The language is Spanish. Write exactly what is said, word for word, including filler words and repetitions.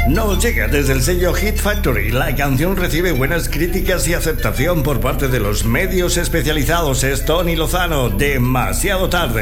Nos llega desde el sello Hit Factory. La canción recibe buenas críticas y aceptación por parte de los medios especializados. Es Tony Lozano, Demasiado Tarde.